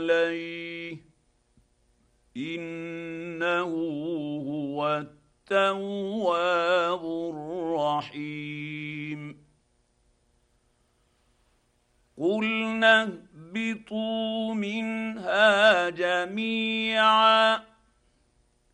عليه إنه هو التواب الرحيم. قلنا اهبطوا منها جميعا